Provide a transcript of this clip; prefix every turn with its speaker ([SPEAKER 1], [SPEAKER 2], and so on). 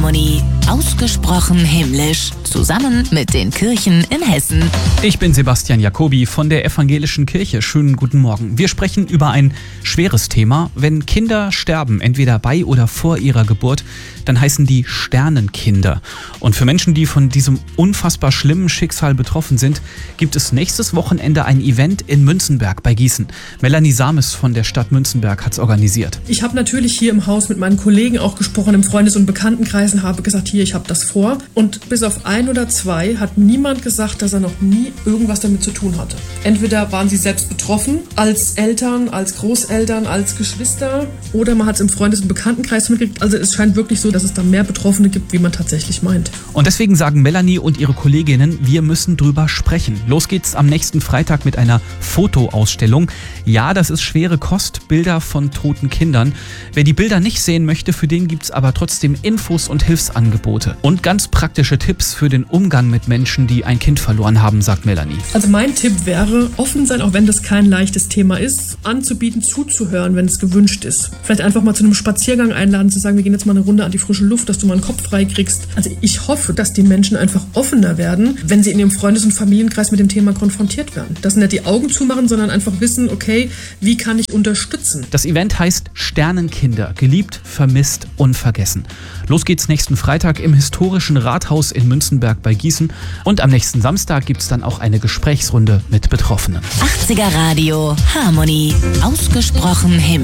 [SPEAKER 1] Harmonie. Ausgesprochen himmlisch. Zusammen mit den Kirchen in Hessen.
[SPEAKER 2] Ich bin Sebastian Jacobi von der Evangelischen Kirche. Schönen guten Morgen. Wir sprechen über ein schweres Thema. Wenn Kinder sterben, entweder bei oder vor ihrer Geburt, dann heißen die Sternenkinder. Und für Menschen, die von diesem unfassbar schlimmen Schicksal betroffen sind, gibt es nächstes Wochenende ein Event in Münzenberg bei Gießen. Melanie Sames von der Stadt Münzenberg hat es organisiert.
[SPEAKER 3] Ich habe natürlich hier im Haus mit meinen Kollegen auch gesprochen, im Freundes- und Bekanntenkreisen, habe gesagt, hier, ich habe das vor. Und bis auf 1 oder 2 hat niemand gesagt, dass er noch nie irgendwas damit zu tun hatte. Entweder waren sie selbst betroffen, als Eltern, als Großeltern, als Geschwister, oder man hat es im Freundes- und Bekanntenkreis mitgekriegt. Also es scheint wirklich so, dass es da mehr Betroffene gibt, wie man tatsächlich meint.
[SPEAKER 2] Und deswegen sagen Melanie und ihre Kolleginnen, wir müssen drüber sprechen. Los geht's am nächsten Freitag mit einer Fotoausstellung. Ja, das ist schwere Kost, Bilder von toten Kindern. Wer die Bilder nicht sehen möchte, für den gibt's aber trotzdem Infos und Hilfsangebote. Und ganz praktische Tipps für den Umgang mit Menschen, die ein Kind verloren haben, sagt Melanie.
[SPEAKER 3] Also mein Tipp wäre, offen sein, auch wenn das kein leichtes Thema ist, anzubieten, zuzuhören, wenn es gewünscht ist. Vielleicht einfach mal zu einem Spaziergang einladen, zu sagen, wir gehen jetzt mal eine Runde an die frische Luft, dass du mal einen Kopf frei kriegst. Also ich hoffe, dass die Menschen einfach offener werden, wenn sie in ihrem Freundes- und Familienkreis mit dem Thema konfrontiert werden. Dass sie nicht die Augen zumachen, sondern einfach wissen, okay, wie kann ich unterstützen?
[SPEAKER 2] Das Event heißt Sternenkinder, geliebt, vermisst, unvergessen. Los geht's nächsten Freitag im historischen Rathaus in Münzenberg bei Gießen und am nächsten Samstag gibt's dann auch eine Gesprächsrunde mit Betroffenen.
[SPEAKER 1] 80er Radio Harmonie. Ausgesprochen himmlisch.